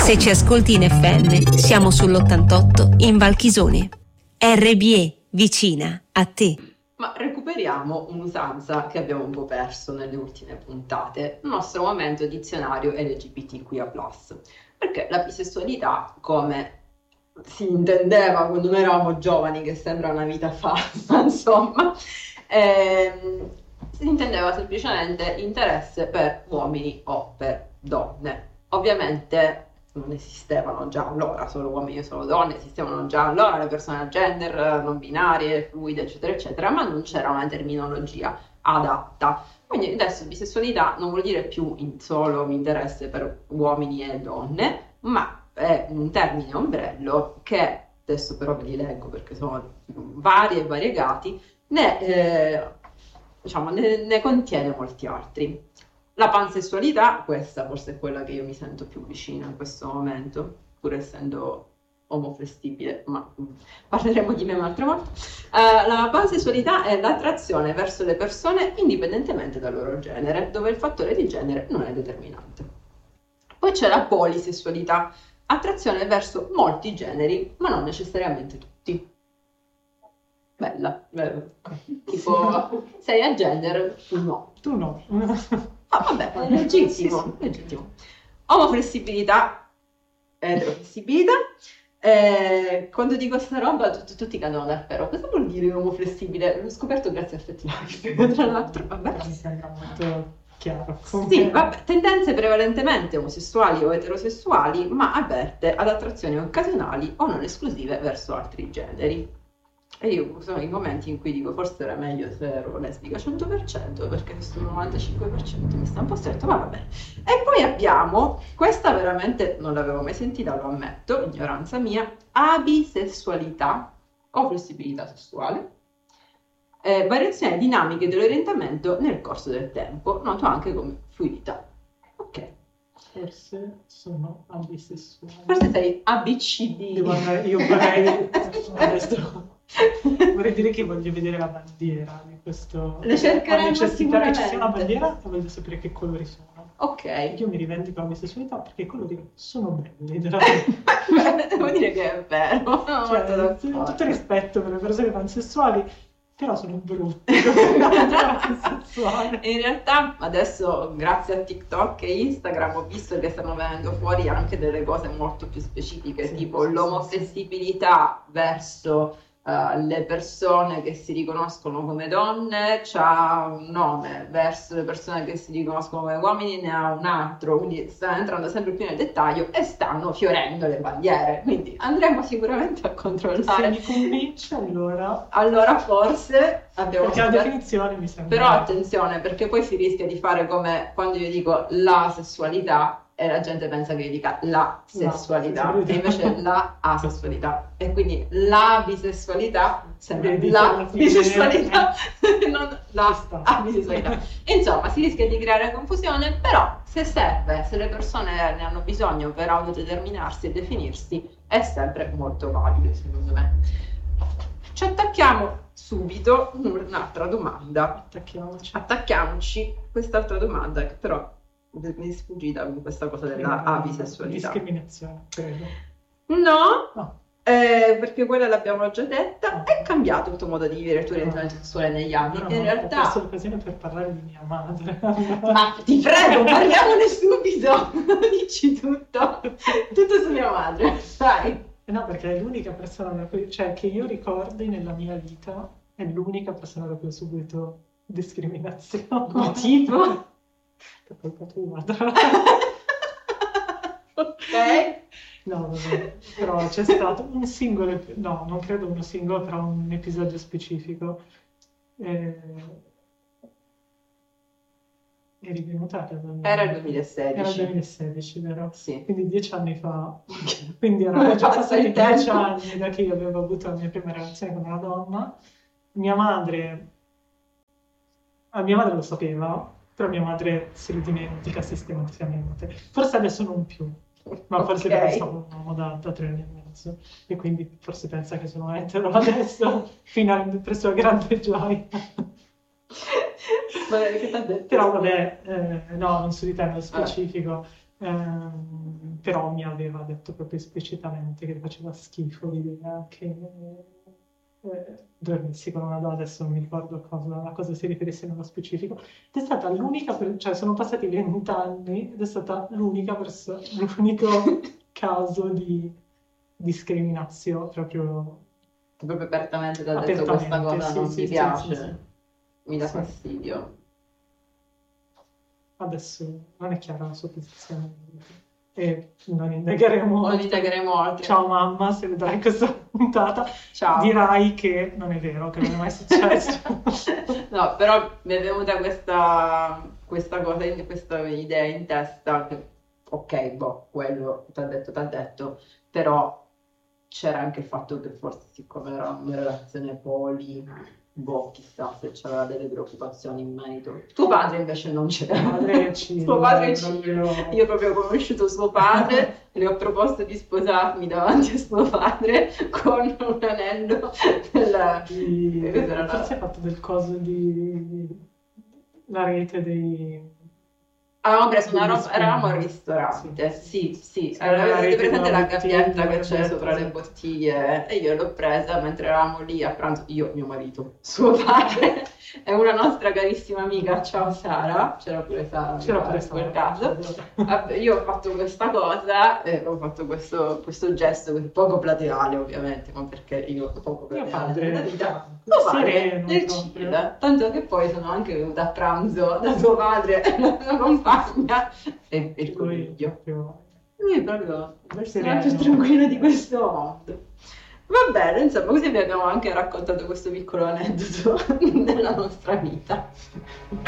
Se ci ascolti in FM, siamo sull'88 in Valchisone. RBE, vicina a te. Ma recuperiamo un'usanza che abbiamo un po' perso nelle ultime puntate, il nostro momento dizionario LGBTQIA+. Perché la bisessualità, come si intendeva quando noi eravamo giovani, che sembra una vita fa, insomma, si intendeva semplicemente interesse per uomini o per donne. Ovviamente non esistevano già allora solo uomini o solo donne, esistevano già allora le persone gender, non binarie, fluide, eccetera, eccetera, ma non c'era una terminologia adatta. Quindi adesso bisessualità non vuol dire più solo interesse per uomini e donne, ma è un termine ombrello che, adesso però ve li leggo perché sono vari e variegati, ne contiene molti altri. La pansessualità, questa forse è quella che io mi sento più vicina in questo momento, pur essendo omoflessibile, ma parleremo di me un'altra volta. La pansessualità è l'attrazione verso le persone indipendentemente dal loro genere, dove il fattore di genere non è determinante. Poi c'è la polisessualità, attrazione verso molti generi, ma non necessariamente tutti. Bella. Tipo, sei a gender, tu no. Tu no. Ah, vabbè, è legittimo. Omoflessibilità, eteroflessibilità. Quando dico questa roba tutti cadono dal pero. Cosa vuol dire omoflessibile? L'ho scoperto grazie a FetLife, tra l'altro. Vabbè. Mi sembra molto chiaro. Sì, vabbè, tendenze prevalentemente omosessuali o eterosessuali, ma aperte ad attrazioni occasionali o non esclusive verso altri generi. E io sono i momenti in cui dico forse era meglio se ero lesbica 100%, perché questo 95% mi sta un po' stretto, ma va bene. E poi abbiamo, questa veramente non l'avevo mai sentita, lo ammetto, ignoranza mia, abisessualità o flessibilità sessuale, variazioni dinamiche dell'orientamento nel corso del tempo, noto anche come fluidità. Ok. Forse sono abisessuale. Forse sei ABCD. Io vorrei dire che voglio vedere la bandiera di questo. Le cercheremo sicuramente. Ci sia una bandiera e voglio sapere che colori sono. Ok. Io mi rivendico la bisessualità perché i colori sono belli. Devo dire che è vero. Cioè, tutto rispetto per le persone pansessuali, però sono brutti. In realtà adesso grazie a TikTok e Instagram ho visto che stanno venendo fuori anche delle cose molto più specifiche, sì, tipo l'omoflessibilità verso le persone che si riconoscono come donne c'ha un nome, verso le persone che si riconoscono come uomini ne ha un altro, quindi stanno entrando sempre più nel dettaglio e stanno fiorendo le bandiere, quindi andremo sicuramente a controllare. Se mi convince allora forse abbiamo perché la definizione mi sembra, però attenzione, perché poi si rischia di fare come quando io dico la sessualità e la gente pensa che io dica la sessualità, e invece la asessualità, e quindi la bisessualità sembra la bisessualità, non la abisessualità. Insomma, si rischia di creare confusione, però se serve, se le persone ne hanno bisogno per autodeterminarsi e definirsi, è sempre molto valido, secondo me. Ci attacchiamo subito un'altra domanda. Attacchiamoci quest'altra domanda che però mi è sfuggita con questa cosa della abisessualità. Discriminazione, credo. No. Perché quella l'abbiamo già detta. È cambiato il tuo modo di vivere il tuo orientamento sessuale negli anni. In realtà ho perso l'occasione per parlare di mia madre. Ma ti prego, parliamone subito. Dici tutto su mia madre, dai. No, perché è l'unica persona che io ricordi nella mia vita, è l'unica persona da cui ho subito discriminazione. Ma tipo? Per colpa tua. Ok. No, vabbè. Però c'è stato un singolo, no, non credo uno singolo, però un episodio specifico. Eri venuta a casa mia? Era il 2016. Era il 2016, vero? Sì. Quindi 10 anni fa. Quindi erano già passati 10 anni da che io avevo avuto la mia prima relazione con una donna. A mia madre lo sapeva, però mia madre se lo dimentica sistematicamente. Forse adesso non più, ma forse perché sono un uomo da 3 anni e mezzo. E quindi forse pensa che sono etero adesso, finalmente per sua grande gioia. Vabbè, che t'ha detto? Però vabbè, no, non so di te nello specifico, Però mi aveva detto proprio esplicitamente che faceva schifo l'idea che dormissi con una donna, adesso non mi ricordo a cosa si riferisse nello specifico. Ed è stata l'unica, cioè sono passati 20 anni ed è stata l'unico caso di discriminazione proprio apertamente ti ha detto questa cosa non mi piace, sì. mi dà fastidio. Adesso non è chiara la sua posizione e non indagheremo oltre. Ciao mamma, se vedrai questa puntata, dirai che non è vero, che non è mai successo. No, però mi è venuta questa cosa, questa idea in testa, che ok, quello t'ha detto, però c'era anche il fatto che forse siccome era una relazione poli, chissà se c'aveva delle preoccupazioni in merito. Tuo padre invece non c'era. Suo padre io proprio ho conosciuto suo padre, le ho proposto di sposarmi davanti a suo padre con un anello forse ha fatto del coso di la rete dei... Avevamo preso una roba, eravamo al ristorante, sì, avete presente la gabbietta che c'è sopra le bottiglie? E io l'ho presa mentre eravamo lì a pranzo, io, mio marito, suo padre e una nostra carissima amica, ciao Sara, c'era pure Sara in quel caso. Io ho fatto questa cosa, ho fatto questo gesto poco plateale ovviamente, ma perché io poco plateale nella vita. Suo padre nel chill, tanto che poi sono anche venuta a pranzo da suo padre e la sua compagna e il coniglio. Lui proprio il personaggio più tranquillo di questo mondo. Va bene, insomma, così vi abbiamo anche raccontato questo piccolo aneddoto della nostra vita.